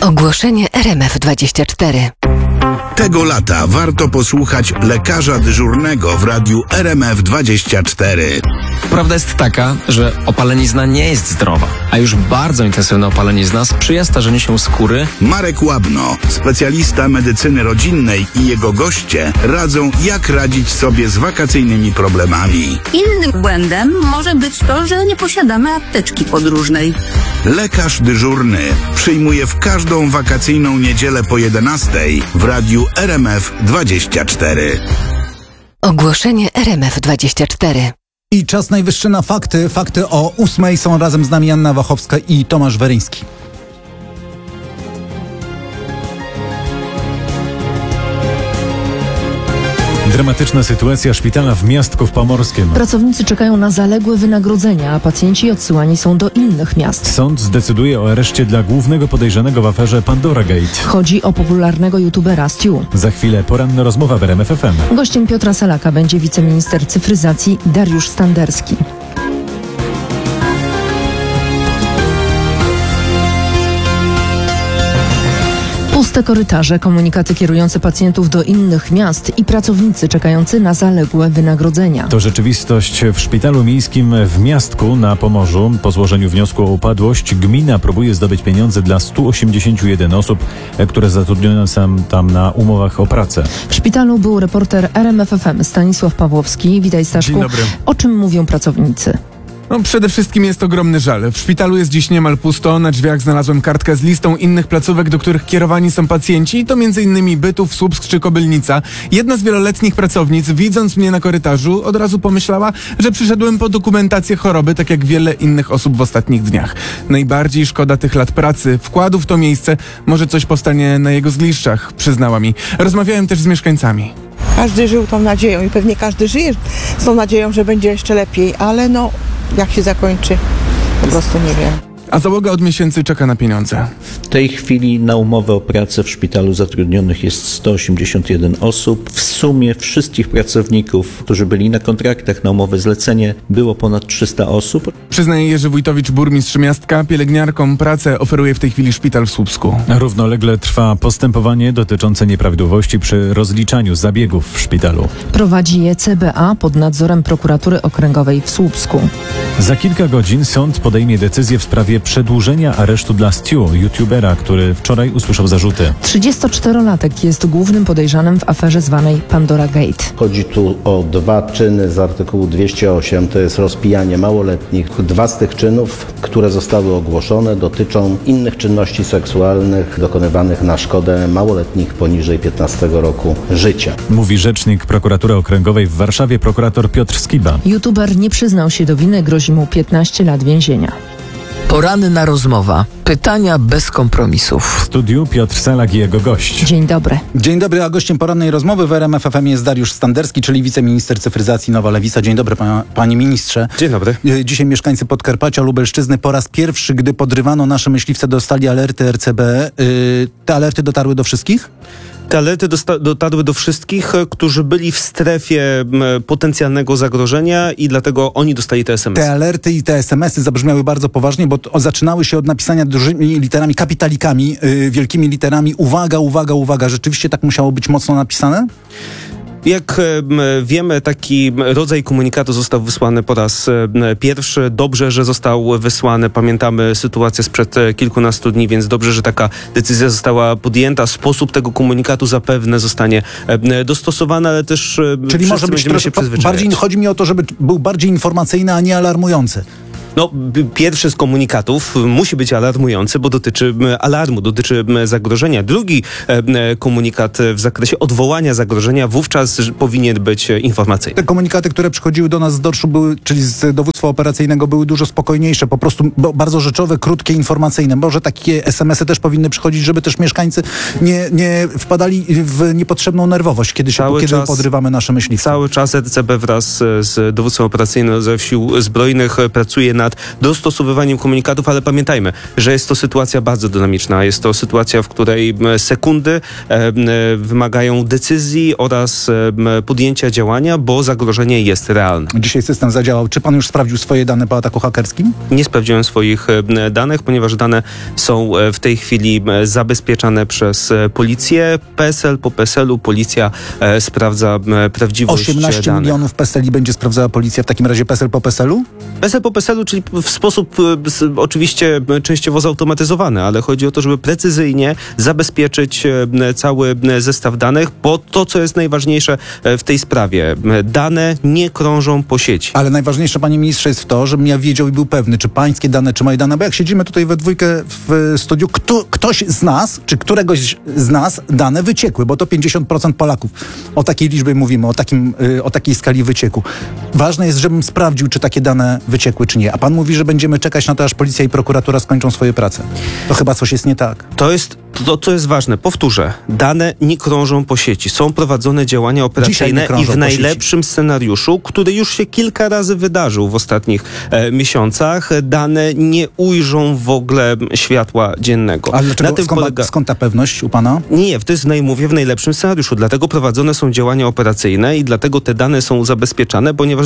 Ogłoszenie RMF24. Tego lata warto posłuchać lekarza dyżurnego w radiu RMF24. Prawda jest taka, że opalenizna nie jest zdrowa, a już bardzo intensywna opalenizna sprzyja starzeniu się skóry. Marek Łabno, specjalista medycyny rodzinnej, i jego goście radzą, jak radzić sobie z wakacyjnymi problemami. Innym błędem może być to, że nie posiadamy apteczki podróżnej. Lekarz dyżurny przyjmuje w każdą wakacyjną niedzielę po 11:00 w radiu RMF24. Ogłoszenie RMF24. I czas najwyższy na fakty. Fakty o 8:00 są razem z nami Anna Wachowska i Tomasz Weryński. Dramatyczna sytuacja szpitala w Miastku w Pomorskiem. Pracownicy czekają na zaległe wynagrodzenia, a pacjenci odsyłani są do innych miast. Sąd zdecyduje o areszcie dla głównego podejrzanego w aferze Pandora Gate. Chodzi o popularnego youtubera Stu. Za chwilę poranna rozmowa w RMF FM. Gościem Piotra Salaka będzie wiceminister cyfryzacji Dariusz Standerski. Puste korytarze, komunikaty kierujące pacjentów do innych miast i pracownicy czekający na zaległe wynagrodzenia. To rzeczywistość w szpitalu miejskim w Miastku na Pomorzu. Po złożeniu wniosku o upadłość gmina próbuje zdobyć pieniądze dla 181 osób, które zatrudnione są tam na umowach o pracę. W szpitalu był reporter RMF FM Stanisław Pawłowski. Witaj, Staszku. Dzień dobry. O czym mówią pracownicy? Przede wszystkim jest ogromny żal. W szpitalu jest dziś niemal pusto. Na drzwiach znalazłem kartkę z listą innych placówek, do których kierowani są pacjenci. I to m.in. Bytów, Słupsk czy Kobylnica. Jedna z wieloletnich pracownic, widząc mnie na korytarzu, od razu pomyślała, że przyszedłem po dokumentację choroby, tak jak wiele innych osób w ostatnich dniach. Najbardziej szkoda tych lat pracy, wkładu w to miejsce. Może coś powstanie na jego zgliszczach, przyznała mi. Rozmawiałem też z mieszkańcami. Każdy żył tą nadzieją i pewnie każdy żyje z tą nadzieją, że będzie jeszcze lepiej, ale jak się zakończy, po prostu nie wiem. A załoga od miesięcy czeka na pieniądze. W tej chwili na umowę o pracę w szpitalu zatrudnionych jest 181 osób. W sumie wszystkich pracowników, którzy byli na kontraktach na umowę zlecenie, było ponad 300 osób. Przyznaje Jerzy Wójtowicz, burmistrz miastka. Pielęgniarkom pracę oferuje w tej chwili szpital w Słupsku. Równolegle trwa postępowanie dotyczące nieprawidłowości przy rozliczaniu zabiegów w szpitalu. Prowadzi je CBA pod nadzorem prokuratury okręgowej w Słupsku. Za kilka godzin sąd podejmie decyzję w sprawie przedłużenia aresztu dla Stu, youtubera, który wczoraj usłyszał zarzuty. 34-latek jest głównym podejrzanym w aferze zwanej Pandora Gate. Chodzi tu o 2 czyny z artykułu 208, to jest rozpijanie małoletnich. 2 z tych czynów, które zostały ogłoszone, dotyczą innych czynności seksualnych dokonywanych na szkodę małoletnich poniżej 15 roku życia. Mówi rzecznik prokuratury okręgowej w Warszawie, prokurator Piotr Skiba. YouTuber nie przyznał się do winy, grozi mu 15 lat więzienia. Poranna rozmowa. Pytania bez kompromisów. W studiu Piotr Salak i jego gość. Dzień dobry. Dzień dobry, a gościem porannej rozmowy w RMF FM jest Dariusz Standerski, czyli wiceminister cyfryzacji Nowa Lewica. Dzień dobry, panie ministrze. Dzień dobry. Dzisiaj mieszkańcy Podkarpacia, Lubelszczyzny po raz pierwszy, gdy podrywano nasze myśliwce, dostali alerty RCB. Te alerty dotarły do wszystkich? Te alerty dotarły do wszystkich, którzy byli w strefie potencjalnego zagrożenia i dlatego oni dostali te SMS-y. Te alerty i te SMS-y zabrzmiały bardzo poważnie, bo zaczynały się od napisania dużymi literami, kapitalikami, wielkimi literami. Uwaga, uwaga, uwaga. Rzeczywiście tak musiało być mocno napisane? Jak wiemy, taki rodzaj komunikatu został wysłany po raz pierwszy. Dobrze, że został wysłany. Pamiętamy sytuację sprzed kilkunastu dni, więc dobrze, że taka decyzja została podjęta. Sposób tego komunikatu zapewne zostanie dostosowany, ale też czyli może być troszkę bardziej, chodzi mi o to, żeby był bardziej informacyjny, a nie alarmujący. Pierwszy z komunikatów musi być alarmujący, bo dotyczy alarmu, dotyczy zagrożenia. Drugi komunikat w zakresie odwołania zagrożenia wówczas powinien być informacyjny. Te komunikaty, które przychodziły do nas z DORSZ-u, czyli z dowództwa operacyjnego, były dużo spokojniejsze, po prostu bardzo rzeczowe, krótkie, informacyjne. Może takie SMS-y też powinny przychodzić, żeby też mieszkańcy nie wpadali w niepotrzebną nerwowość, kiedy podrywamy nasze myśliwce. Cały czas RCB wraz z dowództwem operacyjnym Rezerw Sił Zbrojnych pracuje nad dostosowywaniem komunikatów, ale pamiętajmy, że jest to sytuacja bardzo dynamiczna. Jest to sytuacja, w której sekundy wymagają decyzji oraz podjęcia działania, bo zagrożenie jest realne. Dzisiaj system zadziałał. Czy pan już sprawdził swoje dane po ataku hakerskim? Nie sprawdziłem swoich danych, ponieważ dane są w tej chwili zabezpieczane przez policję. PESEL po PESEL-u policja sprawdza prawdziwość 18 danych. milionów PESEL-i będzie sprawdzała policja, w takim razie PESEL po PESEL-u? PESEL po PESEL-u, czyli w sposób oczywiście częściowo zautomatyzowany, ale chodzi o to, żeby precyzyjnie zabezpieczyć cały zestaw danych, bo to, co jest najważniejsze w tej sprawie, dane nie krążą po sieci. Ale najważniejsze, panie ministrze, jest to, żebym ja wiedział i był pewny, czy pańskie dane, czy moje dane, bo jak siedzimy tutaj we dwójkę w studiu, ktoś z nas, czy któregoś z nas dane wyciekły, bo to 50% Polaków. O takiej liczbie mówimy, o takiej skali wycieku. Ważne jest, żebym sprawdził, czy takie dane wyciekły, czy nie. A pan mówi, że będziemy czekać na to, aż policja i prokuratura skończą swoje prace. To chyba coś jest nie tak. To, co jest ważne, powtórzę, dane nie krążą po sieci. Są prowadzone działania operacyjne i w najlepszym scenariuszu, który już się kilka razy wydarzył w ostatnich miesiącach, dane nie ujrzą w ogóle światła dziennego. Ale dlaczego, skąd ta pewność u pana? Nie, to jest mówię w najlepszym scenariuszu. Dlatego prowadzone są działania operacyjne i dlatego te dane są zabezpieczane, ponieważ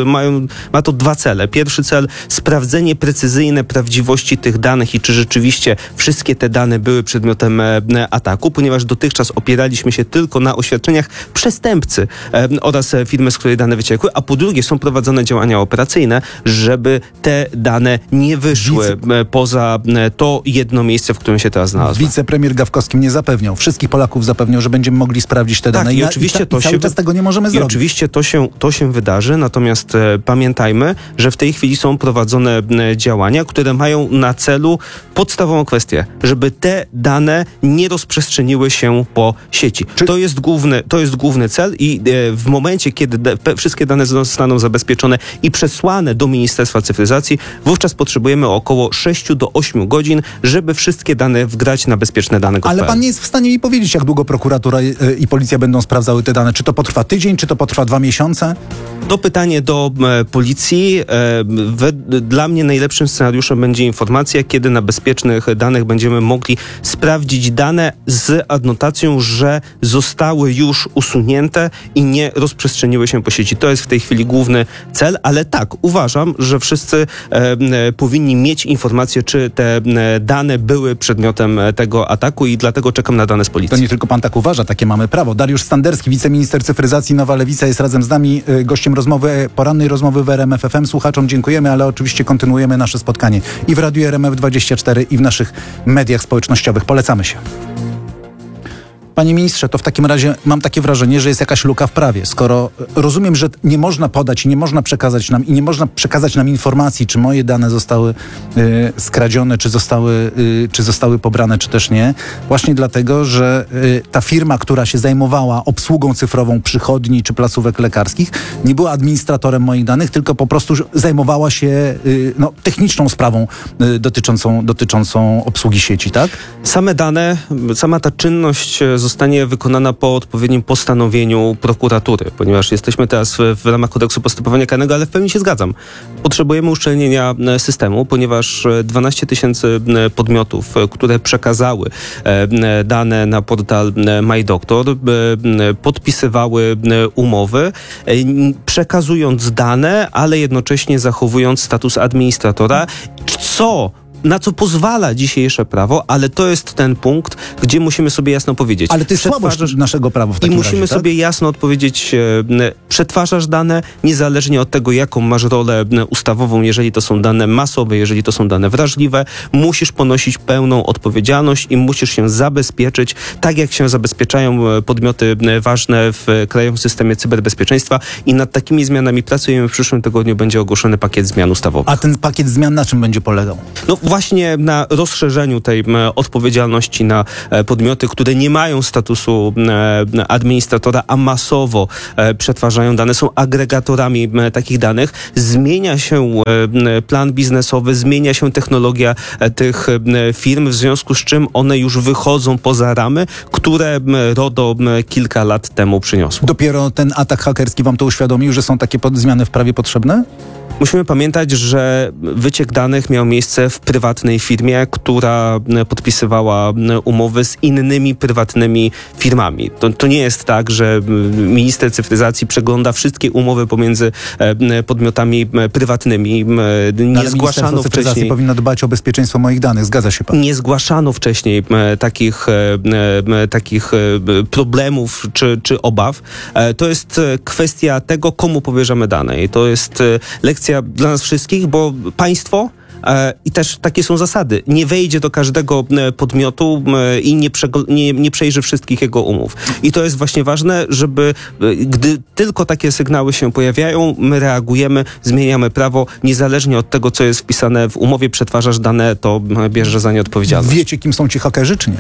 ma to dwa cele. Pierwszy cel, sprawdzenie precyzyjne prawdziwości tych danych i czy rzeczywiście wszystkie te dane były przedmiotem ataku, ponieważ dotychczas opieraliśmy się tylko na oświadczeniach przestępcy oraz firmy, z której dane wyciekły, a po drugie są prowadzone działania operacyjne, żeby te dane nie wyszły poza to jedno miejsce, w którym się teraz znalazły. Wicepremier Gawkowski mnie zapewniał, wszystkich Polaków zapewniał, że będziemy mogli sprawdzić te dane. Tak, i oczywiście cały czas tego nie możemy zrobić. Oczywiście to się wydarzy, natomiast pamiętajmy, że w tej chwili są prowadzone działania, które mają na celu podstawową kwestię, żeby te dane nie rozprzestrzeniły się po sieci. To jest główny cel i w momencie, kiedy wszystkie dane zostaną zabezpieczone i przesłane do Ministerstwa Cyfryzacji, wówczas potrzebujemy około 6 do 8 godzin, żeby wszystkie dane wgrać na bezpieczne dane. Ale pan nie jest w stanie mi powiedzieć, jak długo prokuratura i policja będą sprawdzały te dane. Czy to potrwa tydzień, czy to potrwa 2 miesiące? To pytanie do policji. Dla mnie najlepszym scenariuszem będzie informacja, kiedy na bezpiecznych danych będziemy mogli sprawdzić dane z adnotacją, że zostały już usunięte i nie rozprzestrzeniły się po sieci. To jest w tej chwili główny cel, ale tak, uważam, że wszyscy powinni mieć informację, czy te dane były przedmiotem tego ataku i dlatego czekam na dane z policji. To nie tylko pan tak uważa, takie mamy prawo. Dariusz Standerski, wiceminister cyfryzacji Nowa Lewica, jest razem z nami, gościem porannej rozmowy w RMF FM. Słuchaczom dziękujemy, ale oczywiście kontynuujemy nasze spotkanie i w Radiu RMF24 i w naszych mediach społecznościowych. Polecamy się. Panie ministrze, to w takim razie mam takie wrażenie, że jest jakaś luka w prawie. Skoro rozumiem, że nie można podać, nie można przekazać nam informacji, czy moje dane zostały skradzione, czy zostały pobrane, czy też nie. Właśnie dlatego, że ta firma, która się zajmowała obsługą cyfrową przychodni czy placówek lekarskich, nie była administratorem moich danych, tylko po prostu zajmowała się techniczną sprawą dotyczącą obsługi sieci, tak? Same dane, sama ta czynność zostanie wykonana po odpowiednim postanowieniu prokuratury, ponieważ jesteśmy teraz w ramach kodeksu postępowania karnego, ale w pełni się zgadzam. Potrzebujemy uszczelnienia systemu, ponieważ 12 tysięcy podmiotów, które przekazały dane na portal MyDoktor, podpisywały umowy, przekazując dane, ale jednocześnie zachowując status administratora, na co pozwala dzisiejsze prawo, ale to jest ten punkt, gdzie musimy sobie jasno powiedzieć. Ale to jest słabość naszego prawa w takim razie, musimy sobie jasno odpowiedzieć, przetwarzasz dane, niezależnie od tego, jaką masz rolę ustawową, jeżeli to są dane masowe, jeżeli to są dane wrażliwe, musisz ponosić pełną odpowiedzialność i musisz się zabezpieczyć, tak jak się zabezpieczają podmioty ważne w krajowym systemie cyberbezpieczeństwa i nad takimi zmianami pracujemy. W przyszłym tygodniu będzie ogłoszony pakiet zmian ustawowych. A ten pakiet zmian na czym będzie polegał? Właśnie na rozszerzeniu tej odpowiedzialności na podmioty, które nie mają statusu administratora, a masowo przetwarzają dane, są agregatorami takich danych. Zmienia się plan biznesowy, zmienia się technologia tych firm, w związku z czym one już wychodzą poza ramy, które RODO kilka lat temu przyniosło. Dopiero ten atak hakerski wam to uświadomił, że są takie zmiany w prawie potrzebne? Musimy pamiętać, że wyciek danych miał miejsce w prywatnej firmie, która podpisywała umowy z innymi prywatnymi firmami. To nie jest tak, że minister cyfryzacji przegląda wszystkie umowy pomiędzy podmiotami prywatnymi. Nie zgłaszano wcześniej. Powinno dbać o bezpieczeństwo moich danych. Zgadza się pan? Nie zgłaszano wcześniej takich problemów czy obaw. To jest kwestia tego, komu powierzamy dane. I to jest lekcja dla nas wszystkich, bo państwo i też takie są zasady. Nie wejdzie do każdego podmiotu i nie przejrzy wszystkich jego umów. I to jest właśnie ważne, żeby gdy tylko takie sygnały się pojawiają, my reagujemy, zmieniamy prawo, niezależnie od tego, co jest wpisane w umowie, przetwarzasz dane, to bierze za nie odpowiedzialność. Wiecie, kim są ci hakerzy, czy nie?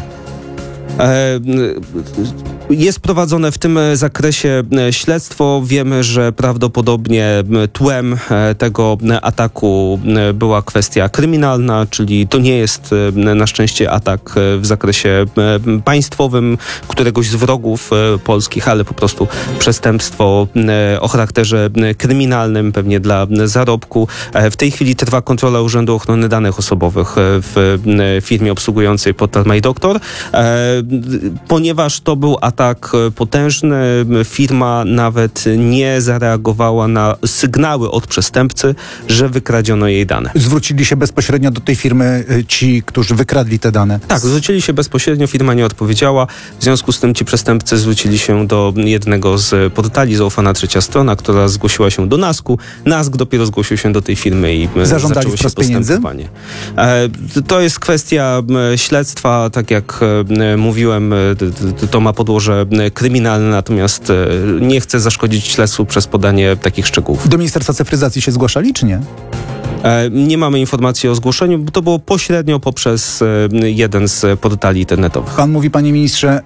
Jest prowadzone w tym zakresie śledztwo. Wiemy, że prawdopodobnie tłem tego ataku była kwestia kryminalna, czyli to nie jest na szczęście atak w zakresie państwowym któregoś z wrogów polskich, ale po prostu przestępstwo o charakterze kryminalnym, pewnie dla zarobku. W tej chwili trwa kontrola Urzędu Ochrony Danych Osobowych w firmie obsługującej portal MyDoctor. Ponieważ to był atak potężny, firma nawet nie zareagowała na sygnały od przestępcy, że wykradziono jej dane. Zwrócili się bezpośrednio do tej firmy ci, którzy wykradli te dane? Tak, zwrócili się bezpośrednio, firma nie odpowiedziała. W związku z tym ci przestępcy zwrócili się do jednego z portali, Zaufana Trzecia Strona, która zgłosiła się do NASK-u. NASK dopiero zgłosił się do tej firmy i zażądali zaczęło się postępowanie. To jest kwestia śledztwa, tak jak mówiłem, to ma podłoże kryminalne, natomiast nie chcę zaszkodzić śledztwu przez podanie takich szczegółów. Do Ministerstwa Cyfryzacji się zgłaszali, czy nie? Nie mamy informacji o zgłoszeniu, bo to było pośrednio poprzez jeden z portali internetowych. Pan mówi, panie ministrze,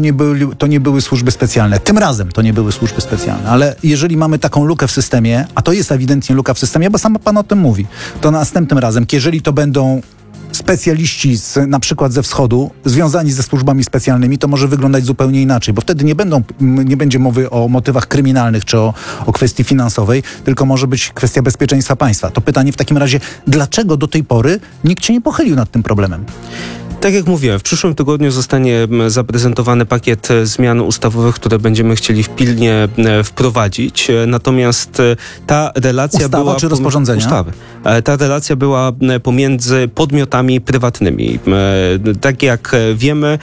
to nie były służby specjalne. Tym razem to nie były służby specjalne, ale jeżeli mamy taką lukę w systemie, a to jest ewidentnie luka w systemie, bo sam pan o tym mówi, to następnym razem, jeżeli to będą specjaliści na przykład ze wschodu, związani ze służbami specjalnymi, to może wyglądać zupełnie inaczej, bo wtedy nie będzie mowy o motywach kryminalnych czy o kwestii finansowej, tylko może być kwestia bezpieczeństwa państwa. To pytanie w takim razie, dlaczego do tej pory nikt się nie pochylił nad tym problemem? Tak jak mówiłem, w przyszłym tygodniu zostanie zaprezentowany pakiet zmian ustawowych, które będziemy chcieli pilnie wprowadzić. Natomiast ta relacja była... czy rozporządzenia? Ustawy. Ta relacja była pomiędzy podmiotami prywatnymi. Tak jak wiemy,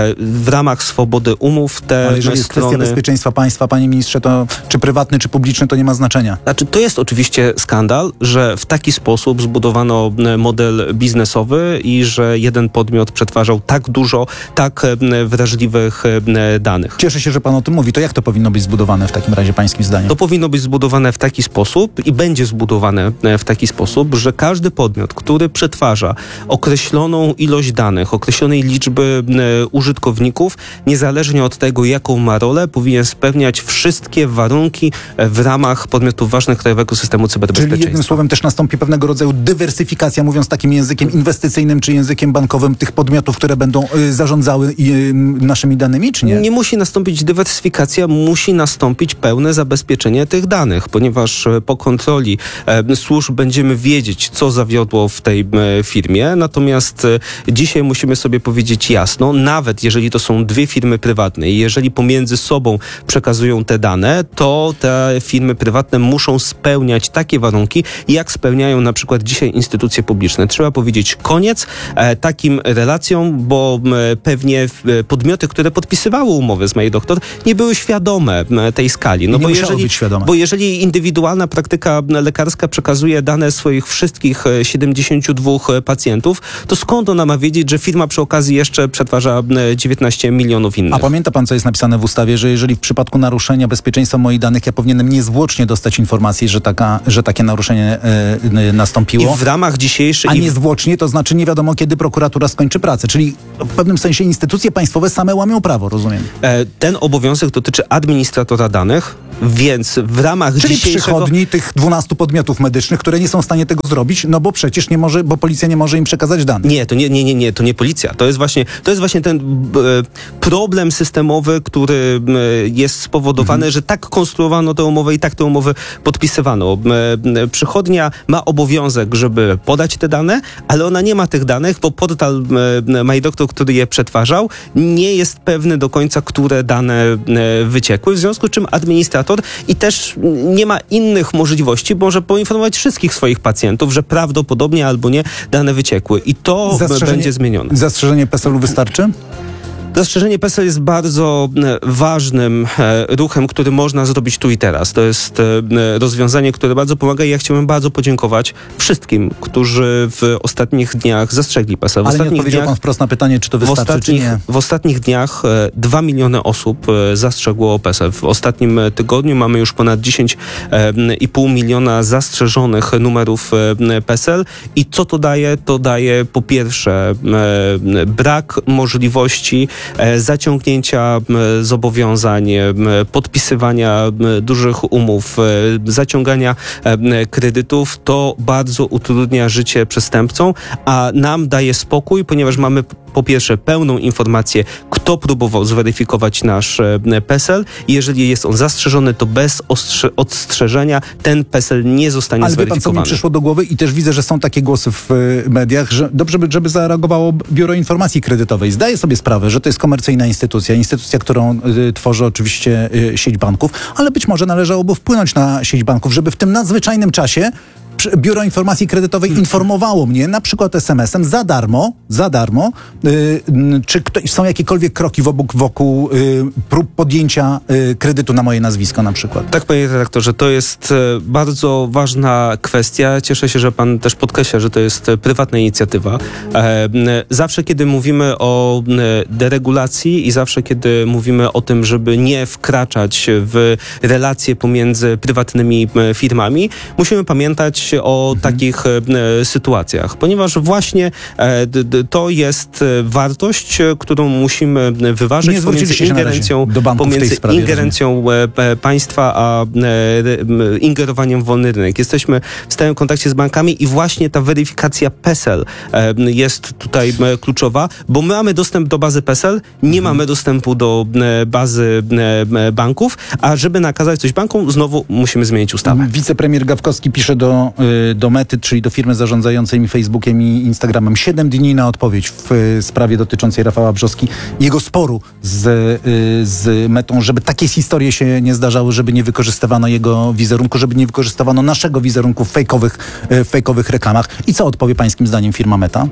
w ramach swobody umów te Ale jeżeli jest kwestia bezpieczeństwa państwa, panie ministrze, to czy prywatny, czy publiczny, to nie ma znaczenia. Znaczy, to jest oczywiście skandal, że w taki sposób zbudowano model biznesowy i że jeden podmiot przetwarzał tak dużo, tak wrażliwych danych. Cieszę się, że pan o tym mówi. To jak to powinno być zbudowane w takim razie pańskim zdaniem? To powinno być zbudowane w taki sposób i będzie zbudowane w taki sposób, że każdy podmiot, który przetwarza określoną ilość danych, określonej liczby użytkowników, niezależnie od tego, jaką ma rolę, powinien spełniać wszystkie warunki w ramach podmiotów ważnych krajowego systemu cyberbezpieczeństwa. Czyli jednym słowem też nastąpi pewnego rodzaju dywersyfikacja, mówiąc takim językiem inwestycyjnym czy językiem bankowym, tych podmiotów, które będą zarządzały naszymi danymi, czy nie? Nie musi nastąpić dywersyfikacja, musi nastąpić pełne zabezpieczenie tych danych, ponieważ po kontroli służb będziemy wiedzieć, co zawiodło w tej firmie, natomiast dzisiaj musimy sobie powiedzieć jasno, nawet jeżeli to są dwie firmy prywatne i jeżeli pomiędzy sobą przekazują te dane, to te firmy prywatne muszą spełniać takie warunki, jak spełniają na przykład dzisiaj instytucje publiczne. Trzeba powiedzieć koniec takim relacjom, bo pewnie podmioty, które podpisywały umowy z MyDoctor, nie były świadome tej skali. No bo jeżeli indywidualna praktyka lekarska przekazuje dane swoich wszystkich 72 pacjentów, to skąd ona ma wiedzieć, że firma przy okazji jeszcze przetwarza 19 milionów innych? A pamięta pan, co jest napisane w ustawie, że jeżeli w przypadku naruszenia bezpieczeństwa moich danych ja powinienem niezwłocznie dostać informację, że takie naruszenie nastąpiło? I w ramach dzisiejszej... A niezwłocznie to znaczy nie wiadomo, kiedy prokuratura skończy kończy pracę. Czyli w pewnym sensie instytucje państwowe same łamią prawo, rozumiem. Ten obowiązek dotyczy administratora danych, więc w ramach Czyli dzisiejszego... przychodni tych 12 podmiotów medycznych, które nie są w stanie tego zrobić, no bo przecież nie może, bo policja nie może im przekazać danych. Nie, to nie policja. To jest właśnie ten problem systemowy, który jest spowodowany, że tak konstruowano tę umowę i tak tę umowę podpisywano. Przychodnia ma obowiązek, żeby podać te dane, ale ona nie ma tych danych, bo portal MyDoctor, który je przetwarzał, nie jest pewny do końca, które dane wyciekły, w związku z czym administrator i też nie ma innych możliwości, bo może poinformować wszystkich swoich pacjentów, że prawdopodobnie albo nie dane wyciekły. I to będzie zmienione. Zastrzeżenie PESEL-u wystarczy? Zastrzeżenie PESEL jest bardzo ważnym ruchem, który można zrobić tu i teraz. To jest rozwiązanie, które bardzo pomaga i ja chciałbym bardzo podziękować wszystkim, którzy w ostatnich dniach zastrzegli PESEL. Ale nie odpowiedział pan wprost na pytanie, czy to wystarczy, czy nie. W ostatnich dniach 2 miliony osób zastrzegło PESEL. W ostatnim tygodniu mamy już ponad 10,5 miliona zastrzeżonych numerów PESEL. I co to daje? To daje po pierwsze brak możliwości zaciągnięcia zobowiązań, podpisywania dużych umów, zaciągania kredytów, to bardzo utrudnia życie przestępcom, a nam daje spokój, ponieważ mamy po pierwsze pełną informację, kto próbował zweryfikować nasz PESEL i jeżeli jest on zastrzeżony, to bez ostrzeżenia ten PESEL nie zostanie zweryfikowany. Ale wie pan, co mi przyszło do głowy i też widzę, że są takie głosy w mediach, że dobrze by, żeby zareagowało Biuro Informacji Kredytowej. Zdaję sobie sprawę, że to jest komercyjna instytucja, którą tworzy oczywiście sieć banków, ale być może należałoby wpłynąć na sieć banków, żeby w tym nadzwyczajnym czasie Biuro Informacji Kredytowej informowało mnie, na przykład SMS-em, za darmo, czy są jakiekolwiek kroki wokół prób podjęcia kredytu na moje nazwisko na przykład. Tak, panie redaktorze, to jest bardzo ważna kwestia. Cieszę się, że pan też podkreśla, że to jest prywatna inicjatywa. Zawsze, kiedy mówimy o deregulacji i zawsze, kiedy mówimy o tym, żeby nie wkraczać w relacje pomiędzy prywatnymi firmami, musimy pamiętać o takich sytuacjach, ponieważ właśnie to jest wartość, którą musimy wyważyć pomiędzy ingerencją państwa a ingerowaniem w wolny rynek. Jesteśmy w stałym kontakcie z bankami i właśnie ta weryfikacja PESEL jest tutaj kluczowa, bo my mamy dostęp do bazy PESEL, nie mamy dostępu do bazy banków, a żeby nakazać coś bankom, znowu musimy zmienić ustawę. Wicepremier Gawkowski pisze do Mety, czyli do firmy zarządzającej mi Facebookiem i Instagramem, 7 dni na odpowiedź w sprawie dotyczącej Rafała Brzoski, jego sporu z Metą, żeby takie historie się nie zdarzały, żeby nie wykorzystywano jego wizerunku, żeby nie wykorzystywano naszego wizerunku w fejkowych reklamach. I co odpowie pańskim zdaniem firma Meta?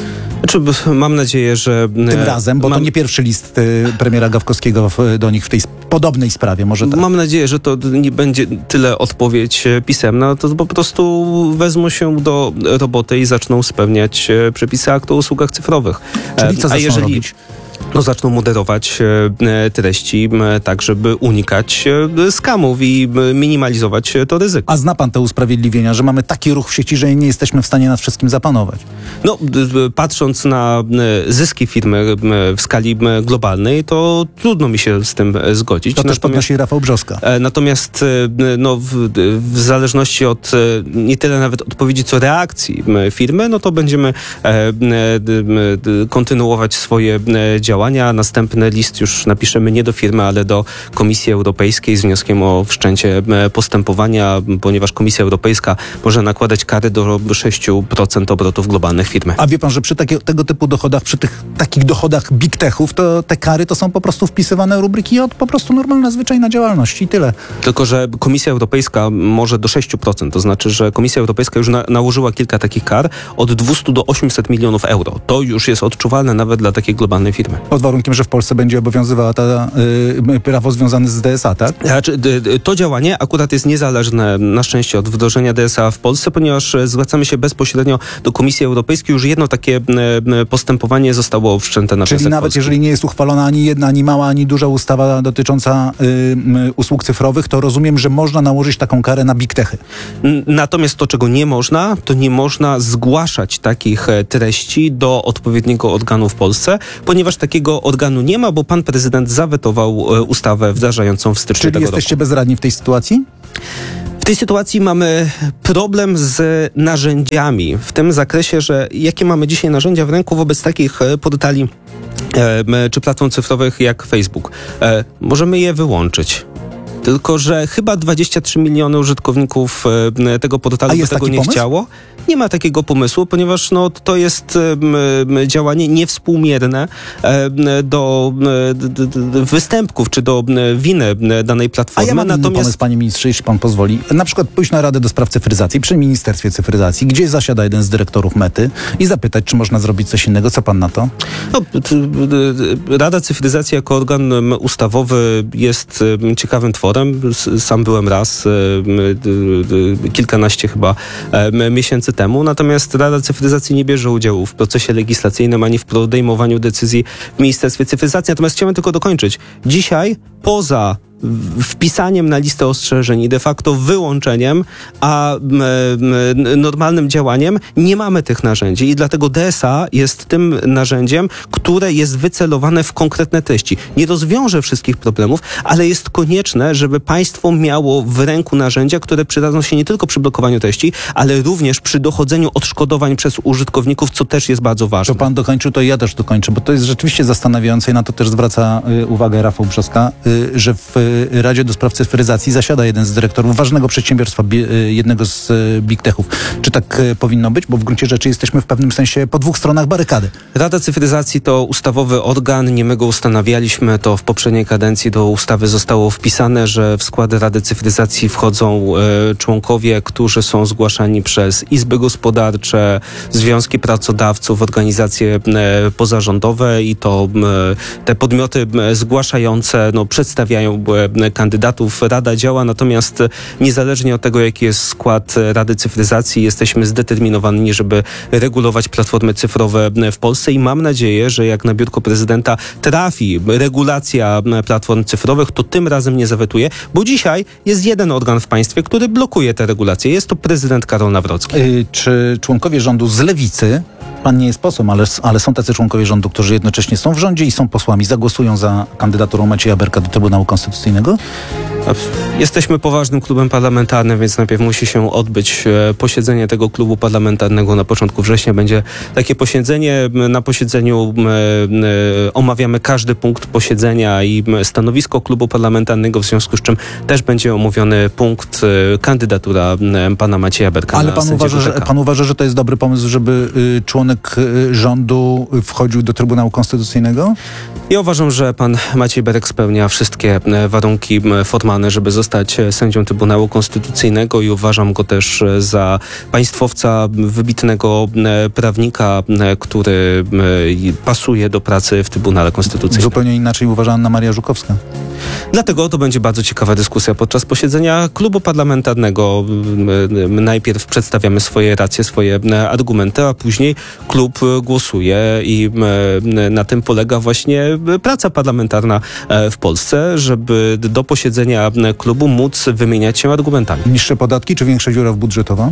Mam nadzieję, że... Tym razem, bo to nie pierwszy list premiera Gawkowskiego do nich w tej podobnej sprawie. Może tak. Mam nadzieję, że to nie będzie tyle odpowiedź pisemna, to po prostu wezmą się do roboty i zaczną spełniać przepisy aktu o usługach cyfrowych. Czyli co zaczną robić? Zaczną moderować treści tak, żeby unikać skamów i minimalizować to ryzyko. A zna pan te usprawiedliwienia, że mamy taki ruch w sieci, że nie jesteśmy w stanie nad wszystkim zapanować? No, patrząc na zyski firmy w skali globalnej, to trudno mi się z tym zgodzić. To też podnosi Rafał Brzoska. Natomiast w zależności od nie tyle nawet odpowiedzi, co reakcji firmy, no to będziemy kontynuować swoje działania. Następny list już napiszemy nie do firmy, ale do Komisji Europejskiej z wnioskiem o wszczęcie postępowania, ponieważ Komisja Europejska może nakładać kary do 6% obrotów globalnych firmy. A wie pan, że przy tego typu dochodach, przy tych takich dochodach big techów, to te kary to są po prostu wpisywane rubryki od po prostu normalna, zwyczajna działalność i tyle. Tylko że Komisja Europejska może do 6%, to znaczy, że Komisja Europejska już nałożyła kilka takich kar od 200 do 800 milionów euro. To już jest odczuwalne nawet dla takiej globalnej firmy. Pod warunkiem, że w Polsce będzie obowiązywała prawo związane z DSA, tak? Znaczy, to działanie akurat jest niezależne na szczęście od wdrożenia DSA w Polsce, ponieważ zwracamy się bezpośrednio do Komisji Europejskiej. Już jedno takie postępowanie zostało wszczęte na Czyli nawet Polski. jeżeli nie jest uchwalona ani jedna, ani mała, ani duża ustawa dotycząca usług cyfrowych, to rozumiem, że można nałożyć taką karę na big techy. Natomiast to, czego nie można, to nie można zgłaszać takich treści do odpowiedniego organu w Polsce, ponieważ takiego organu nie ma, bo pan prezydent zawetował ustawę wdrażającą w styczniu Czyli tego jesteście roku. bezradni w tej sytuacji? W tej sytuacji mamy problem z narzędziami, w tym zakresie, że jakie mamy dzisiaj narzędzia w ręku wobec takich portali czy platform cyfrowych jak Facebook. Możemy je wyłączyć. Tylko że chyba 23 miliony użytkowników tego portalu by tego nie chciało. Nie ma takiego pomysłu, ponieważ to jest działanie niewspółmierne do występków czy do winy danej platformy. A ja mam inny pomysł, panie ministrze, jeśli pan pozwoli. Na przykład pójść na Radę do Spraw Cyfryzacji przy Ministerstwie Cyfryzacji, gdzie zasiada jeden z dyrektorów Mety i zapytać, czy można zrobić coś innego. Co pan na to? Rada Cyfryzacji jako organ ustawowy jest ciekawym tworem. Sam byłem raz, kilkanaście chyba miesięcy temu. Natomiast Rada Cyfryzacji nie bierze udziału w procesie legislacyjnym ani w podejmowaniu decyzji w Ministerstwie Cyfryzacji. Natomiast chciałem tylko dokończyć. Dzisiaj poza wpisaniem na listę ostrzeżeń i de facto wyłączeniem, a normalnym działaniem nie mamy tych narzędzi i dlatego DSA jest tym narzędziem, które jest wycelowane w konkretne treści. Nie rozwiąże wszystkich problemów, ale jest konieczne, żeby państwo miało w ręku narzędzia, które przydadzą się nie tylko przy blokowaniu treści, ale również przy dochodzeniu odszkodowań przez użytkowników, co też jest bardzo ważne. To pan dokończył, to ja też dokończę, bo to jest rzeczywiście zastanawiające i na to też zwraca uwagę Rafał Brzoska, że w Radzie do Spraw Cyfryzacji zasiada jeden z dyrektorów ważnego przedsiębiorstwa, jednego z big techów. Czy tak powinno być? Bo w gruncie rzeczy jesteśmy w pewnym sensie po dwóch stronach barykady. Rada Cyfryzacji to ustawowy organ, nie my go ustanawialiśmy, to w poprzedniej kadencji do ustawy zostało wpisane, że w skład Rady Cyfryzacji wchodzą członkowie, którzy są zgłaszani przez izby gospodarcze, związki pracodawców, organizacje pozarządowe i to te podmioty zgłaszające przedstawiają kandydatów. Rada działa, natomiast niezależnie od tego, jaki jest skład Rady Cyfryzacji, jesteśmy zdeterminowani, żeby regulować platformy cyfrowe w Polsce i mam nadzieję, że jak na biurko prezydenta trafi regulacja platform cyfrowych, to tym razem nie zawetuje, bo dzisiaj jest jeden organ w państwie, który blokuje te regulacje. Jest to prezydent Karol Nawrocki. Czy członkowie rządu z Lewicy, pan nie jest posłem, ale są tacy członkowie rządu, którzy jednocześnie są w rządzie i są posłami, zagłosują za kandydaturą Macieja Berka do Trybunału Konstytucyjnego? Jesteśmy poważnym klubem parlamentarnym, więc najpierw musi się odbyć posiedzenie tego klubu parlamentarnego. Na początku września będzie takie posiedzenie. Na posiedzeniu omawiamy każdy punkt posiedzenia i stanowisko klubu parlamentarnego, w związku z czym też będzie omówiony punkt kandydatura pana Macieja Berka. Ale pan uważa, że to jest dobry pomysł, żeby członek rządu wchodził do Trybunału Konstytucyjnego? Ja uważam, że pan Maciej Berek spełnia wszystkie warunki formalne, żeby zostać sędzią Trybunału Konstytucyjnego i uważam go też za państwowca, wybitnego prawnika, który pasuje do pracy w Trybunale Konstytucyjnym. Zupełnie inaczej uważa Anna Maria Żukowska. Dlatego to będzie bardzo ciekawa dyskusja podczas posiedzenia klubu parlamentarnego. Najpierw przedstawiamy swoje racje, swoje argumenty, a później klub głosuje i na tym polega właśnie praca parlamentarna w Polsce, żeby do posiedzenia klubu móc wymieniać się argumentami. Niższe podatki czy większa dziura budżetowa?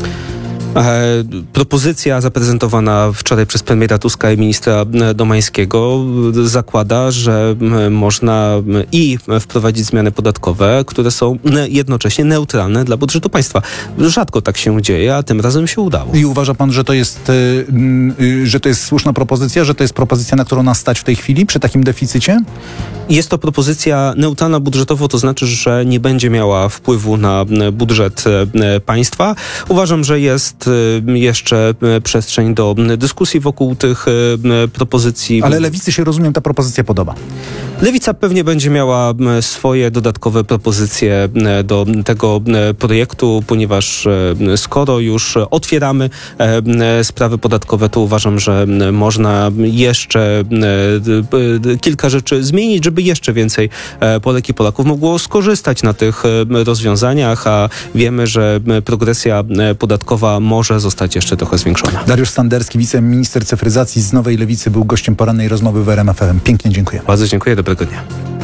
Propozycja zaprezentowana wczoraj przez premiera Tuska i ministra Domańskiego zakłada, że można i wprowadzić zmiany podatkowe, które są jednocześnie neutralne dla budżetu państwa. Rzadko tak się dzieje, a tym razem się udało. I uważa pan, że to jest słuszna propozycja, że to jest propozycja, na którą nas stać w tej chwili przy takim deficycie? Jest to propozycja neutralna budżetowo, to znaczy, że nie będzie miała wpływu na budżet państwa. Uważam, że jest jeszcze przestrzeń do dyskusji wokół tych propozycji. Ale Lewicy się, rozumiem, ta propozycja podoba. Lewica pewnie będzie miała swoje dodatkowe propozycje do tego projektu, ponieważ skoro już otwieramy sprawy podatkowe, to uważam, że można jeszcze kilka rzeczy zmienić, żeby jeszcze więcej Polek i Polaków mogło skorzystać na tych rozwiązaniach, a wiemy, że progresja podatkowa może zostać jeszcze trochę zwiększona. Dariusz Sanderski, wiceminister cyfryzacji z Nowej Lewicy, był gościem porannej rozmowy w RMF FM. Pięknie dziękuję. Bardzo dziękuję, dobrego dnia.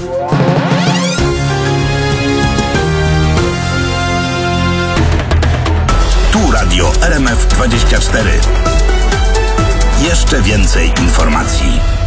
Tu radio RMF 24. Jeszcze więcej informacji.